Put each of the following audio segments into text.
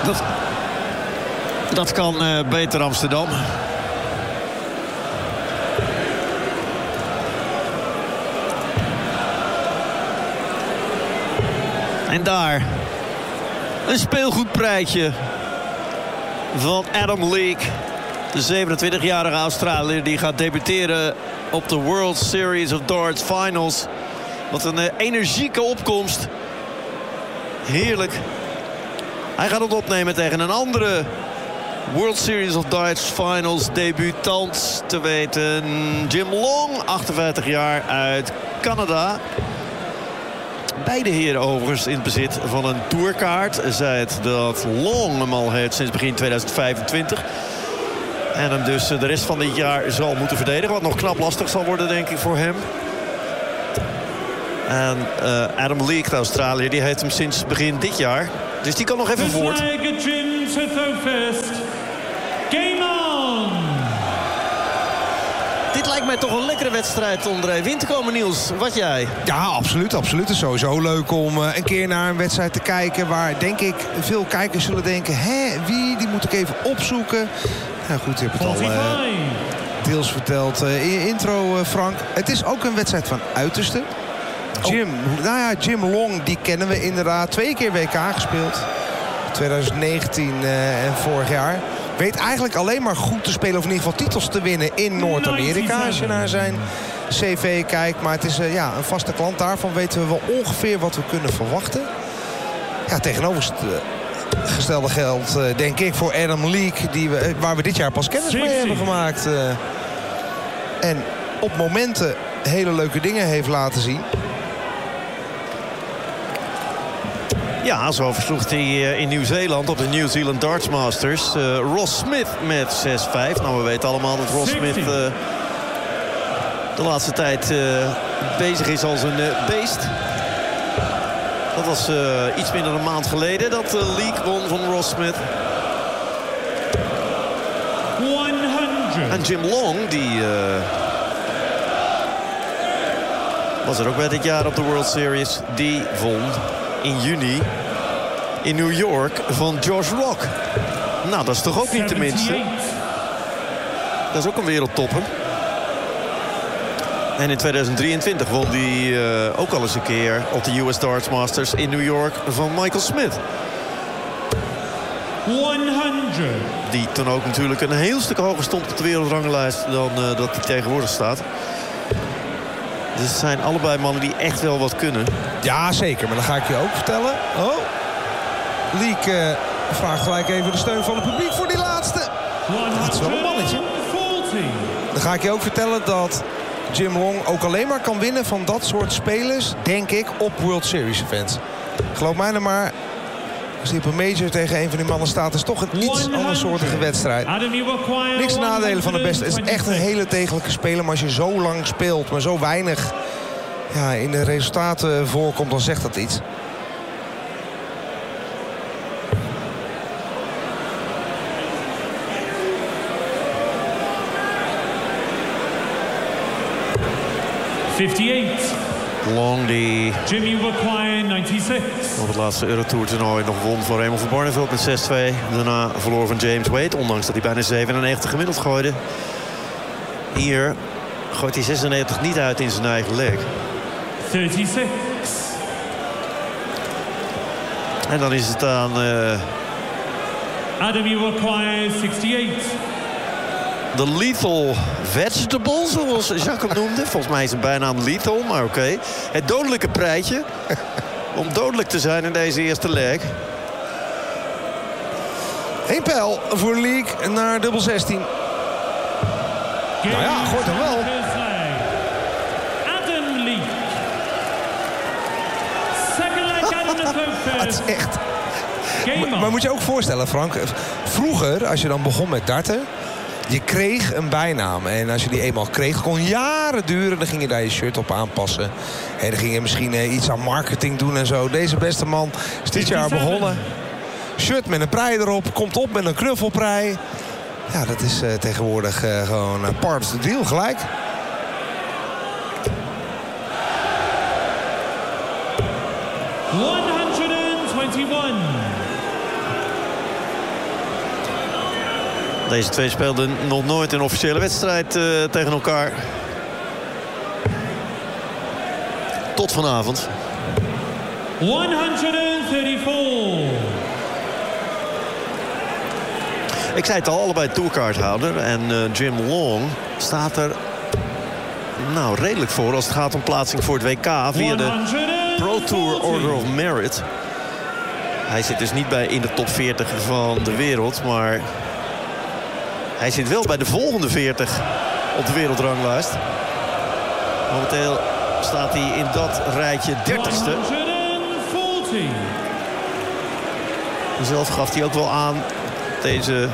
Dat kan beter Amsterdam. En daar een speelgoedprijtje van Adam Leake. De 27-jarige Australiër die gaat debuteren op de World Series of Darts Finals. Wat een energieke opkomst. Heerlijk. Hij gaat het opnemen tegen een andere World Series of Darts Finals debutant. Te weten Jim Long, 58 jaar uit Canada. Beide heren overigens in het bezit van een tourkaart. Zij het dat Long hem al heeft sinds begin 2025. En hem dus de rest van dit jaar zal moeten verdedigen. Wat nog knap lastig zal worden, denk ik, voor hem. En Adam Leake, de Australiër, die heeft hem sinds begin dit jaar. Dus die kan nog even voort. Dit lijkt mij toch een lekkere wedstrijd onder win te komen, Niels. Wat jij? Ja, absoluut. Het is sowieso leuk om een keer naar een wedstrijd te kijken waar, denk ik, veel kijkers zullen denken... wie? Die moet ik even opzoeken. Nou goed, je hebt het al deels verteld in je intro, Frank. Het is ook een wedstrijd van uiterste. Jim Long, die kennen we inderdaad. 2 keer WK gespeeld. 2019 en vorig jaar. Weet eigenlijk alleen maar goed te spelen, of in ieder geval titels te winnen in Noord-Amerika. Als je naar zijn cv kijkt. Maar het is een vaste klant. Daarvan weten we wel ongeveer wat we kunnen verwachten. Ja, tegenovergestelde geldt, denk ik, voor Adam Leake. Waar we dit jaar pas kennis mee hebben gemaakt. En op momenten hele leuke dingen heeft laten zien. Ja, zo versloeg hij in Nieuw-Zeeland op de New Zealand Darts Masters Ross Smith met 6-5. Nou, we weten allemaal dat Ross Smith de laatste tijd bezig is als een beest. Dat was iets minder dan een maand geleden dat Leake won van Ross Smith. 100. En Jim Long, die was er ook bij dit jaar op de World Series. Die won in juni in New York van Josh Rock. Nou, dat is toch ook niet de minste. Dat is ook een wereldtopper. En in 2023 won hij ook al eens een keer op de US Darts Masters in New York van Michael Smith. 100. Die toen ook natuurlijk een heel stuk hoger stond op de wereldranglijst dan dat hij tegenwoordig staat. Dus het zijn allebei mannen die echt wel wat kunnen. Ja, zeker. Maar dan ga ik je ook vertellen. Oh, Leake vraagt gelijk even de steun van het publiek voor die laatste. Dat is wel een mannetje. Dan ga ik je ook vertellen dat Jim Long ook alleen maar kan winnen van dat soort spelers, denk ik, op World Series events. Geloof mij nou maar, als hij op een major tegen een van die mannen staat, is toch een iets andersoortige wedstrijd. Niks te nadelen van de beste. Het is echt een hele degelijke speler, maar als je zo lang speelt, maar zo weinig in de resultaten voorkomt, dan zegt dat iets. Long die Jimmy Waquire, 96. op het laatste Eurotour toernooi nog won voor Raymond van Barneveld met 6-2. Daarna verloor van James Wade, ondanks dat hij bijna 97 gemiddeld gooide. Hier gooit hij 96 niet uit in zijn eigen leg. 36. En dan is het aan Adam Waquire, 68. de Lethal Vegetable, zoals Jacques hem noemde. Volgens mij is zijn bijnaam Lethal, maar oké. Het dodelijke prijtje om dodelijk te zijn in deze eerste leg. 1 pijl voor Leake naar dubbel 16. Nou ja, gooit hem wel. Adam Leake. Second leg Adam the Het is echt... Maar moet je ook voorstellen, Frank. Vroeger, als je dan begon met darten, je kreeg een bijnaam. En als je die eenmaal kreeg, kon jaren duren. Dan ging je daar je shirt op aanpassen. En dan ging je misschien iets aan marketing doen en zo. Deze beste man is dit jaar begonnen. Shirt met een prei erop. Komt op met een knuffelprei. Ja, dat is tegenwoordig gewoon part of the deal gelijk. Deze twee speelden nog nooit een officiële wedstrijd tegen elkaar. Tot vanavond. 134. Ik zei het al, allebei tourkaarthouder. En Jim Long staat er redelijk voor als het gaat om plaatsing voor het WK via de Pro Tour Order of Merit. Hij zit dus niet bij in de top 40 van de wereld, maar hij zit wel bij de volgende 40 op de wereldranglijst. Momenteel staat hij in dat rijtje 30ste. Zelf gaf hij ook wel aan, deze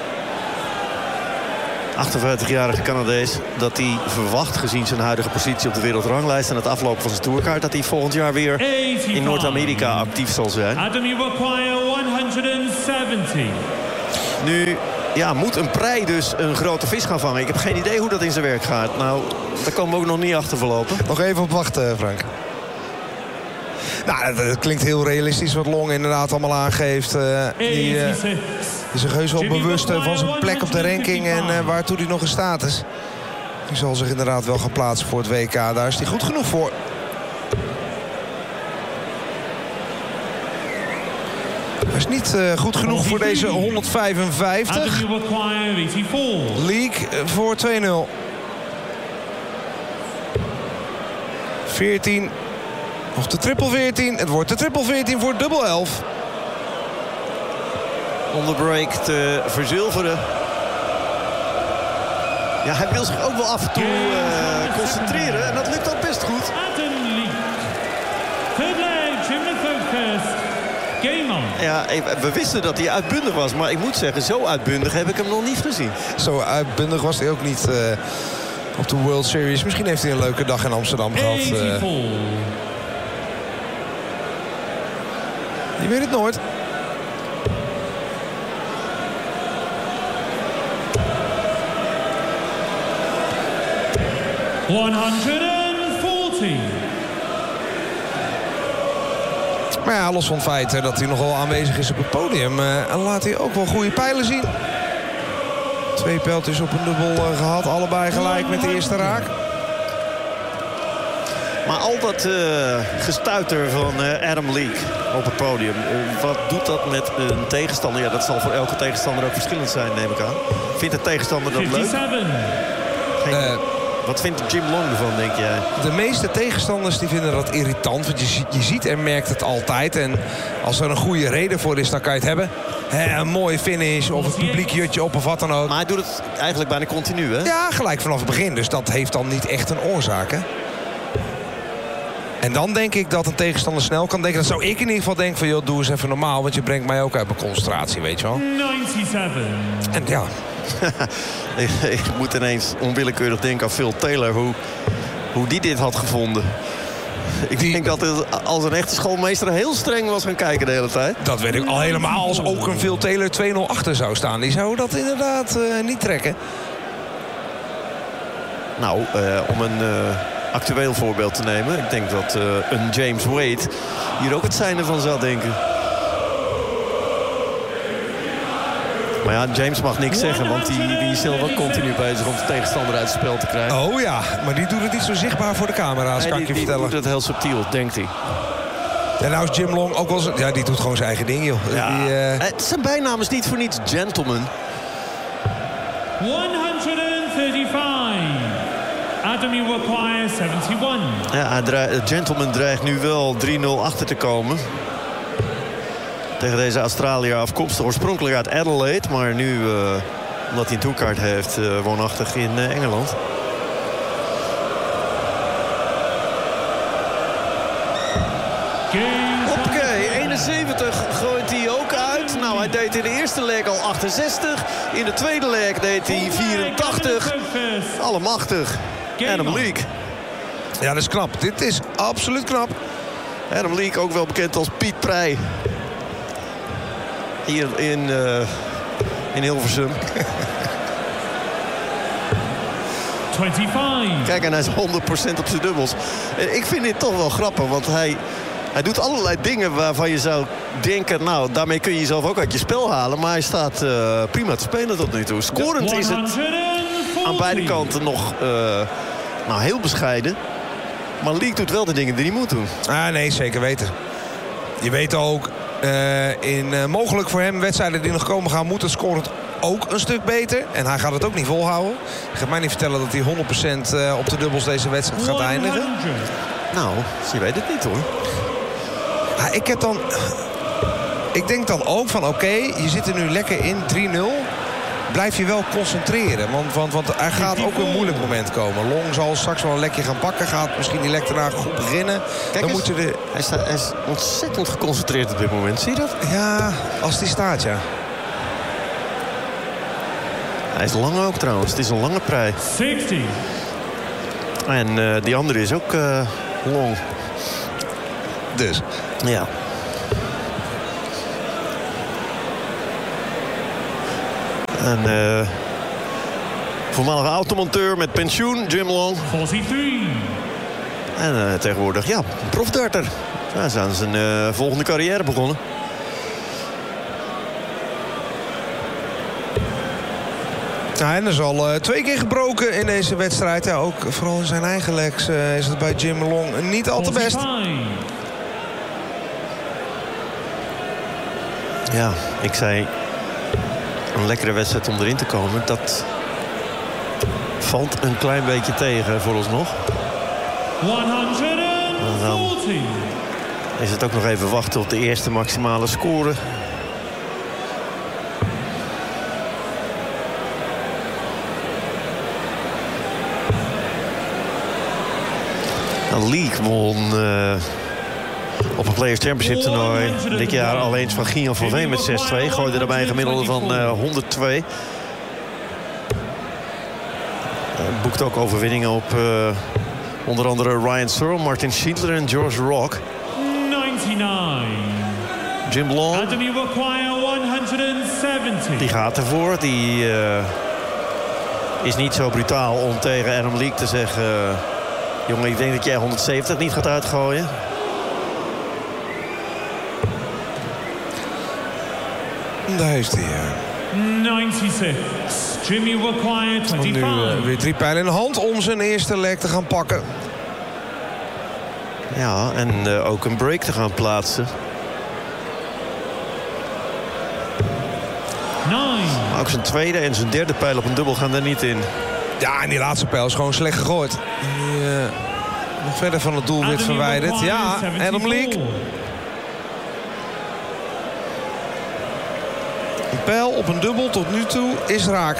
58-jarige Canadees, dat hij verwacht, gezien zijn huidige positie op de wereldranglijst en het aflopen van zijn tourkaart, dat hij volgend jaar weer in Noord-Amerika actief zal zijn. Adam, you require 170. Nu moet een prei dus een grote vis gaan vangen. Ik heb geen idee hoe dat in zijn werk gaat. Nou, daar komen we ook nog niet achter voorlopig. Nog even op wachten, Frank. Nou, het klinkt heel realistisch wat Long inderdaad allemaal aangeeft. Die is zich heus wel bewust van zijn plek op de ranking en waartoe hij nog in staat is. Die zal zich inderdaad wel gaan plaatsen voor het WK. Daar is hij goed genoeg voor. Hij is niet goed genoeg voor deze 155. League voor 2-0. 14. Of de triple 14. Het wordt de triple 14 voor dubbel 11. Om de break te verzilveren. Ja, hij wil zich ook wel af en toe concentreren. En dat lukt ook best goed. Adam Leak. Third leg, Jim first. Game on. Ja, we wisten dat hij uitbundig was. Maar ik moet zeggen, zo uitbundig heb ik hem nog niet gezien. Zo uitbundig was hij ook niet op de World Series. Misschien heeft hij een leuke dag in Amsterdam gehad. Je weet het nooit. Maar ja, los van het feit dat hij nogal aanwezig is op het podium, laat hij ook wel goede pijlen zien. 2 pijltjes op een dubbel gehad, allebei gelijk met de eerste raak. Maar al dat gestuiter van Adam Leak op het podium, wat doet dat met een tegenstander? Ja, dat zal voor elke tegenstander ook verschillend zijn, neem ik aan. Vindt de tegenstander dat leuk? Wat vindt Jim Long ervan, denk jij? De meeste tegenstanders die vinden dat irritant. Want je ziet en merkt het altijd. En als er een goede reden voor is, dan kan je het hebben. Een mooie finish of het publiek jutje op of wat dan ook. Maar hij doet het eigenlijk bijna continu, hè? Ja, gelijk vanaf het begin. Dus dat heeft dan niet echt een oorzaak, hè? En dan denk ik dat een tegenstander snel kan denken. Dat zou ik in ieder geval denken van, joh, doe eens even normaal. Want je brengt mij ook uit mijn concentratie, weet je wel. 97. En ja... Ik moet ineens onwillekeurig denken aan Phil Taylor. Hoe die dit had gevonden. Ik denk dat het als een echte schoolmeester heel streng was gaan kijken de hele tijd. Dat weet ik al helemaal. Als ook een Phil Taylor 2-0 achter zou staan. Die zou dat inderdaad niet trekken. Nou, om een actueel voorbeeld te nemen. Ik denk dat een James Wade hier ook het zijne van zou denken. Maar ja, James mag niks zeggen, want die is zelf ook continu bezig om de tegenstander uit het spel te krijgen. Oh ja, maar die doet het niet zo zichtbaar voor de camera's, kan ik je vertellen. Die doet het heel subtiel, denkt hij. En nou is Jim Long ook wel... Ja, die doet gewoon zijn eigen ding, joh. Ja. Zijn bijnaam is niet voor niets Gentleman. 135. Adam, you require 71. Ja, Gentleman dreigt nu wel 3-0 achter te komen. Tegen deze Australiër afkomstig, oorspronkelijk uit Adelaide. Maar nu, omdat hij een tourkaart heeft, woonachtig in Engeland. Oké, 71 gooit hij ook uit. Nou, hij deed in de eerste leg al 68. In de tweede leg deed hij 84. Allemachtig. Adam Leak. Ja, dat is knap. Dit is absoluut knap. Adam Leak, ook wel bekend als Piet Prij. Hier in Hilversum. 25. Kijk, en hij is 100% op zijn dubbels. Ik vind dit toch wel grappig, want hij Hij doet allerlei dingen waarvan je zou denken... nou, daarmee kun je jezelf ook uit je spel halen. Maar hij staat prima te spelen tot nu toe. Scorend is het aan beide kanten nog heel bescheiden. Maar Leek doet wel de dingen die hij moet doen. Nee, zeker weten. Je weet ook, mogelijk voor hem wedstrijden die nog komen gaan... moet het scorend ook een stuk beter. En hij gaat het ook niet volhouden. Je gaat mij niet vertellen dat hij 100% op de dubbels deze wedstrijd gaat eindigen. Nou, je weet het niet hoor. Ik denk dan ook van oké, je zit er nu lekker in 3-0. Blijf je wel concentreren. Want er gaat ook een moeilijk moment komen. Long zal straks wel een lekje gaan pakken. Gaat misschien die lek daarna goed beginnen. Kijk dan moet je hij is ontzettend geconcentreerd op dit moment. Zie je dat? Ja, als die staat, ja. Hij is lang ook trouwens. Het is een lange prei. 60. En die andere is ook long. Dus. Ja. En voormalige automonteur met pensioen, Jim Long. 43. En tegenwoordig, ja, profdarter. Hij is aan zijn volgende carrière begonnen. Ja, en er is al 2 keer gebroken in deze wedstrijd. Ja, ook vooral in zijn eigen legs is het bij Jim Long niet al te best. 45. Ja, ik zei een lekkere wedstrijd om erin te komen. Dat valt een klein beetje tegen vooralsnog. 140. Is het ook nog even wachten op de eerste maximale score. Leek won op een Players Championship toernooi dit jaar alleen van Gian van Veen met 6-2. Gooide daarbij een gemiddelde van 102. Boekte ook overwinningen op onder andere Ryan Searle, Martin Schindler en George Rock. 99. Jim Long. Anthony require 170. Die gaat ervoor. Die is niet zo brutaal om tegen Adam Leek te zeggen... jongen, ik denk dat jij 170 niet gaat uitgooien. Daar heeft hij. 96. Jimmy require 25. Nu weer 3 pijlen in de hand om zijn eerste leg te gaan pakken. Ja, en ook een break te gaan plaatsen. 9. Maar ook zijn tweede en zijn derde pijl op een dubbel gaan er niet in. Ja, en die laatste pijl is gewoon slecht gegooid. Die, nog verder van het doelwit verwijderd. Ja, Adam Leek. Een pijl op een dubbel tot nu toe is raak.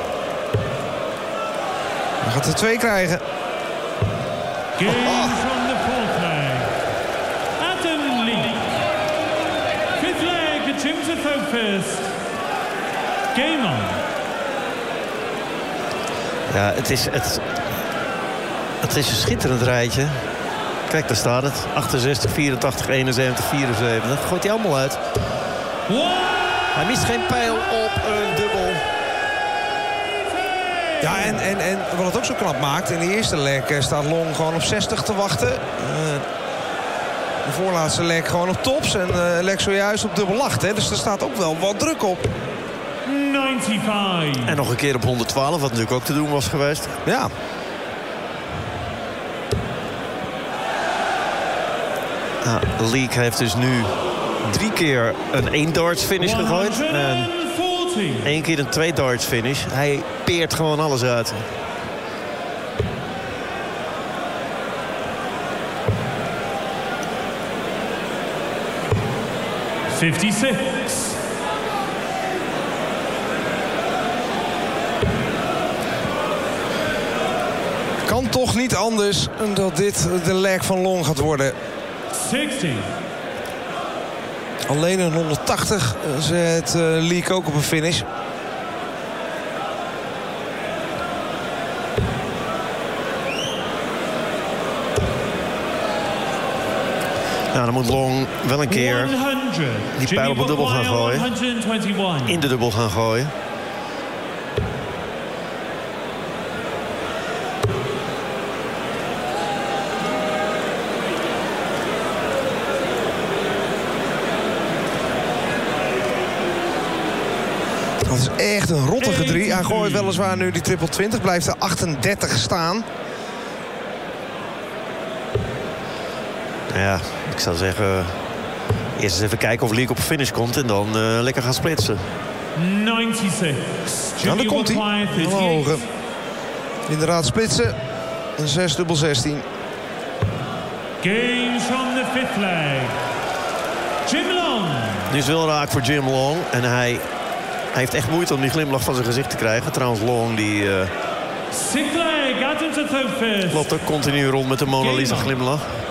Hij gaat er 2 krijgen. Game from the fourth leg. Adam Leek. Fifth leg, the Jim's are focused. Game on. Ja, het is een schitterend rijtje. Kijk, daar staat het. 68, 84, 71, 74. Gooit hij allemaal uit. Hij mist geen pijl op een dubbel. Ja, en wat het ook zo knap maakt... in de eerste leg staat Long gewoon op 60 te wachten. De voorlaatste leg gewoon op tops. En leg zojuist op dubbel 8. Hè. Dus er staat ook wel wat druk op. 95. En nog een keer op 112, wat natuurlijk ook te doen was geweest. Ja. Leek heeft dus nu 3 keer een 1 darts finish gegooid. En 1 keer een 2 darts finish. Hij peert gewoon alles uit. Kan toch niet anders dat dit de leg van Long gaat worden. 60. Alleen een 180 zet Leek ook op een finish. Nou, dan moet Long wel een keer 100. die pijl op een dubbel gaan gooien. 121. In de dubbel gaan gooien. Dat is echt een rottige 3. Hij gooit weliswaar nu die triple 20. Blijft er 38 staan. Ja, ik zou zeggen... Eerst eens even kijken of Leek op finish komt en dan lekker gaan splitsen. 96. Nou, daar komt hij. Hoger. Inderdaad splitsen. Een 6 dubbel 16. Games from the fifth leg. Jim Long. Nu is het wel raak voor Jim Long. En hij heeft echt moeite om die glimlach van zijn gezicht te krijgen. Trouwens, Long die Sixth leg, Adam to third first. loopt ook continu rond met de Mona Lisa glimlach.